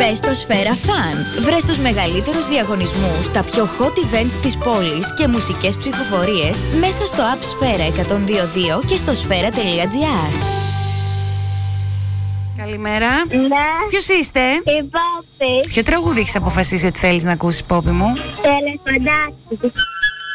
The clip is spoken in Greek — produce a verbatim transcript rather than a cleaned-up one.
Μπες στο Σφαίρα Fun. Βρες τους μεγαλύτερους διαγωνισμούς, τα πιο hot events της πόλης και μουσικές ψηφοφορίες μέσα στο app Σφαίρα εκατόν δύο δύο και στο σφαίρα τελεία τζι άρ. Καλημέρα. Ναι. Ποιος είστε? Η Πόπη. Ποιο τραγούδι έχεις αποφασίσει ότι θέλεις να ακούσεις, Πόπη μου? Τελεφωνάκι.